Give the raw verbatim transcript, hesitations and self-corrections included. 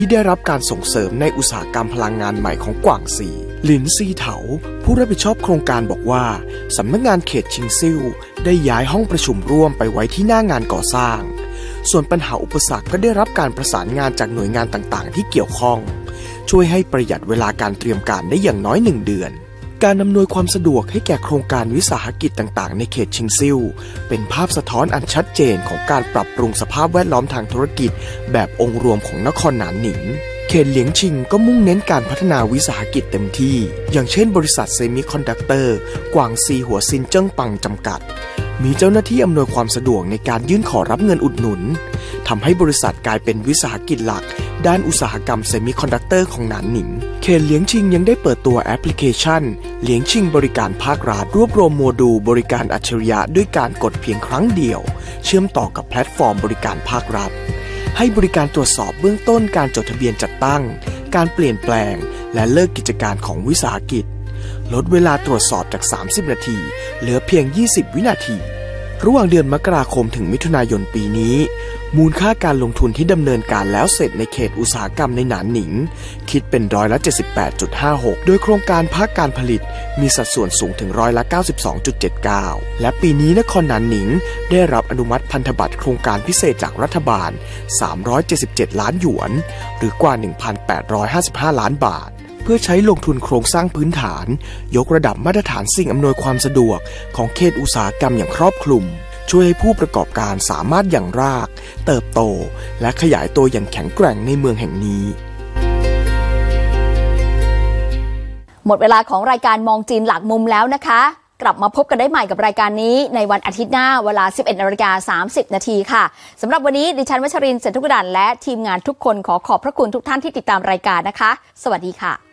ที่ได้รับการส่งเสริมในอุตสาหกรรมพลังงานใหม่ของกวางซีหลินซีเถาผู้รับผิดชอบโครงการบอกว่าสำนักงานเขตชิงซิ่วได้ย้ายห้องประชุมร่วมไปไว้ที่หน้างานก่อสร้างส่วนปัญหาอุปสรรคก็ได้รับการประสานงานจากหน่วยงานต่างๆที่เกี่ยวข้องช่วยให้ประหยัดเวลาการเตรียมการได้อย่างน้อยหนึ่งเดือนการอำนวยความสะดวกให้แก่โครงการวิสาหกิจต่างๆในเขตชิงซิ่วเป็นภาพสะท้อนอันชัดเจนของการปรับปรุงสภาพแวดล้อมทางธุรกิจแบบองค์รวมของนครหนานหนิงเขตเหลียงชิงก็มุ่งเน้นการพัฒนาวิสาหกิจเต็มที่อย่างเช่นบริษัทเซมิคอนดักเตอร์กวางซีหัวซินเจิ้งปังจำกัดมีเจ้าหน้าที่อำนวยความสะดวกในการยื่นขอรับเงินอุดหนุนทำให้บริษัทกลายเป็นวิสาหกิจหลักด้านอุตสาหกรรมเซมิคอนดักเตอร์ของหนานหนิงเขตเหลียงชิงยังได้เปิดตัวแอปพลิเคชันเหลียงชิงบริการภาครัฐรวบรวมโมดูลบริการอัจฉริยะด้วยการกดเพียงครั้งเดียวเชื่อมต่อกับแพลตฟอร์มบริการภาครัฐให้บริการตรวจสอบเบื้องต้นการจดทะเบียนจัดตั้งการเปลี่ยนแปลงและเลิกกิจการของวิสาหกิจลดเวลาตรวจสอบจากสามสิบนาทีเหลือเพียงยี่สิบวินาทีระหว่างเดือนมกราคมถึงมิถุนายนปีนี้มูลค่าการลงทุนที่ดำเนินการแล้วเสร็จในเขตอุตสาหกรรมในหนานหนิงคิดเป็นร้อยละ เจ็ดสิบแปดจุดห้าหก โดยโครงการภาคการผลิตมีสัดส่วนสูงถึงร้อยละ เก้าสิบสองจุดเจ็ดเก้า และปีนี้นครหนานหนิงได้รับอนุมัติพันธบัตรโครงการพิเศษจากรัฐบาลสามร้อยเจ็ดสิบเจ็ดล้านหยวนหรือกว่า หนึ่งพันแปดร้อยห้าสิบห้าล้านบาทเพื่อใช้ลงทุนโครงสร้างพื้นฐานยกระดับมาตรฐานสิ่งอำนวยความสะดวกของเขตอุตสาหกรรมอย่างครอบคลุมช่วยให้ผู้ประกอบการสามารถยั่งรากเติบโตและขยายตัวอย่างแข็งแกร่งในเมืองแห่งนี้หมดเวลาของรายการมองจีนหลักมุมแล้วนะคะกลับมาพบกันได้ใหม่กับรายการนี้ในวันอาทิตย์หน้าเวลา สิบเอ็ดนาฬิกาสามสิบนาทีค่ะสำหรับวันนี้ดิฉันวัชรินทร์ เศรษฐกุฎันและทีมงานทุกคนขอขอบพระคุณทุกท่านที่ติดตามรายการนะคะสวัสดีค่ะ